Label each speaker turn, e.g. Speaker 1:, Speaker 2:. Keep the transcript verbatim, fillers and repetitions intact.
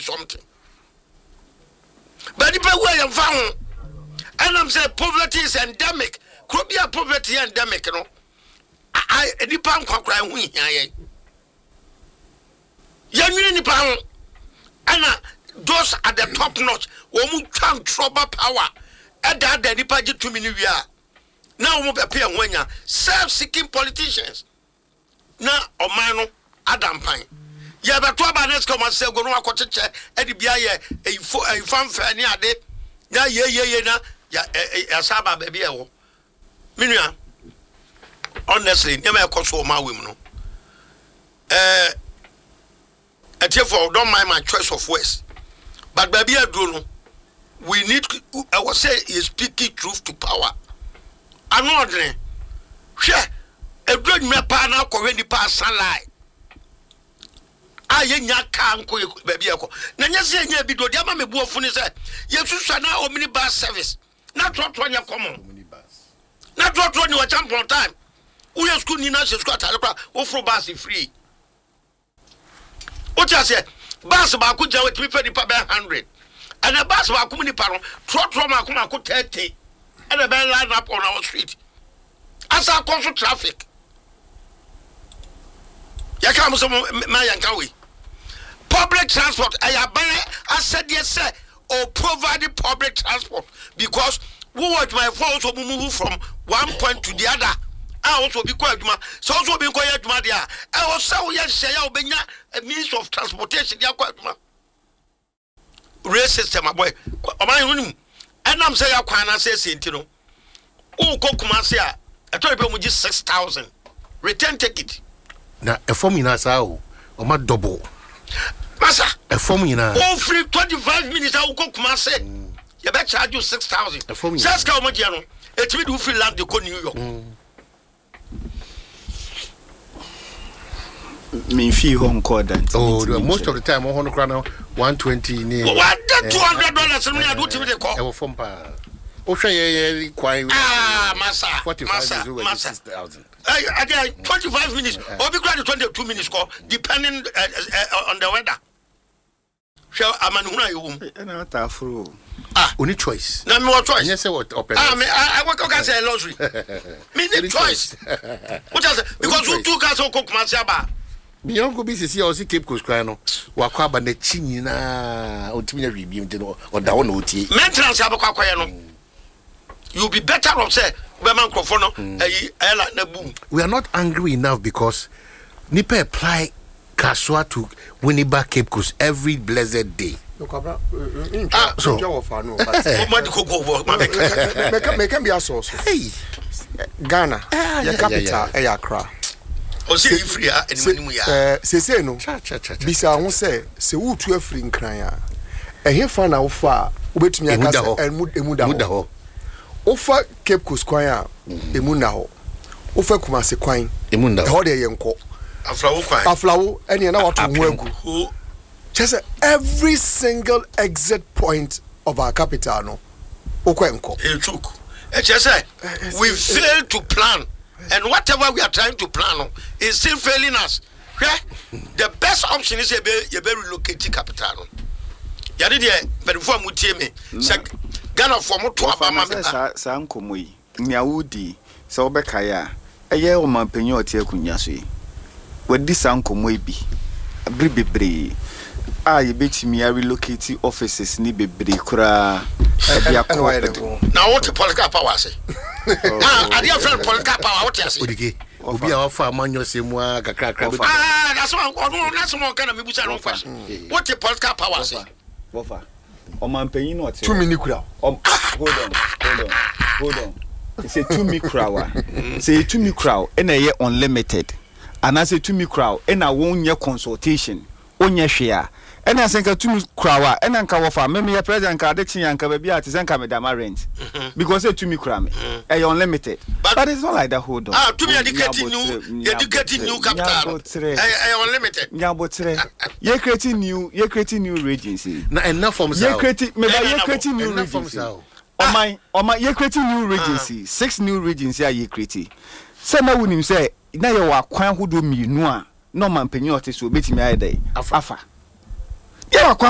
Speaker 1: something. But if I am found, and I'm saying poverty is endemic, could be a poverty endemic, you know. I any pound can cry we here. Young pound, and those at the top notch, when can trouble power, and that the deposit to me. Now, we appear when you self-seeking politicians. Now, Omano, Adam Pine. Yeah, but two banners come and say, go to a cottage, Eddie Bia, a fan fanny a day. Yeah, yeah, yeah, yeah, yeah, a Saba baby. Minia, honestly, never console my women. Eh, and therefore, don't mind my choice of words. But baby, I don't know. We need, I was say, is speaking truth to power. I'm not there. Sure, a good me partner already pass sunlight. I ain't your can't go, baby. Nanya say, yeah, be do Yama me boy funny said, yes, Susana or minibus service. Not what one you come on. Not what one you are champion time. We are school in National Squad, or for Bassy free. What I said, Bass about could with me for the pub hundred. And a bass about community paron, trot from a kuma could thirty. And a bell line up on our street. As our constant traffic. Yakam some my yankawi. Public transport, I buy I said yes, sir, or provided public transport because who watch my phone so move from one point to the other. I also be quiet, so also be quiet, Madia. I also yes, say, a means of transportation, ya quiet. Rail system, my boy. My and I'm saying, I can't say, you know, oh, Kokumasia, I told you, just six thousand. Return ticket.
Speaker 2: Now, a formula, sao, or my double.
Speaker 1: Massa,
Speaker 2: a formula.
Speaker 1: Oh, free twenty-five minutes, I will cook my say. You better charge you six thousand. A formula. Just how much, you know, it's me who feel like to go New York.
Speaker 3: Me fee home call that.
Speaker 2: Oh, most of the time, one hundred crown, one twenty.
Speaker 1: What the two hundred dollars? I do to the call.
Speaker 2: I will form pa. Oh, say, quite.
Speaker 1: Ah, massa,
Speaker 2: forty-five massa, thousand.
Speaker 1: I get twenty-five minutes, or be glad twenty-two minutes call, depending on the weather. Shall I man who you?
Speaker 2: Ah, only choice.
Speaker 1: No more choice.
Speaker 2: Yes, what open.
Speaker 1: Ah, me, I work on say luxury. Me need choice. What is it? Because you two guys cook Masaba.
Speaker 2: Me uncle be see or see Cape Coast Crano. Wakwa ba na chinyi na otimi na review ntino or da won oti.
Speaker 1: Maintenance abakwa no. You'll be better off say be man crofo no eh ela na boom.
Speaker 2: We are not angry enough because Nipa apply Kaswa to Winneba Cape Coast every blessed day.
Speaker 4: Ah, so you for no, but make can be a source. Hey, Ghana, your capital, eh, Accra.
Speaker 1: O say free ah, eni mu ya.
Speaker 4: Eh, se se no. Bisa won say se wo tu afri nkran a. Eh fa na wo fa, wo betumi aka se emu da ho. Wo fa Cape Coast kwan a emu na ho. Wo fa Kumase kwan
Speaker 2: emu da ho.
Speaker 1: Ho de yenko. Aflawo kwan. Aflawo eni na wato ho agu. Just every single exit point of our capital no. Okwenko. E chook. E just say we failed to plan. And whatever we are trying to plan is still failing us. Yeah? The best option is you be relocate capital. You did it, but before mutie me, Ghana for more to Abama.
Speaker 3: San Komui, Niaudi, Sobekaya, a year of my penny or tear kunyasui. What this San Komui be? A bribe. Ah, you bet me I relocate offices ni bebre kura.
Speaker 1: Now what the political power say? Ah, I dear friend political power what you say?
Speaker 2: Odike. Obi a offer manyo semwa kakra kakra.
Speaker 1: Ah, that's one that's one kind of me busa no question. What the political power say?
Speaker 3: Wofa. O man penyin no
Speaker 4: two minute kura.
Speaker 3: Hold on. Hold on. Hold on. Say two minute kura. Say two minute kura e na ye unlimited. And I say two minute kura e na won ye consultation. Onye hwea. And I think to me crowd and then cover maybe a president card and baby at his income rent because it to me cram a unlimited. But it's not like that. Hold on.
Speaker 1: Ah, to be educating new, educating new capital. Unlimited.
Speaker 3: Yeah, but you're creating new, you're creating new agency.
Speaker 2: Not enough from
Speaker 3: you're creating, maybe you're creating new agency. On my, on my, you're creating new regency. Six new regency are you creating? Some I wouldn't say now you are quite who do me no. No man penny or this will beat me a day. Afa. Yeah,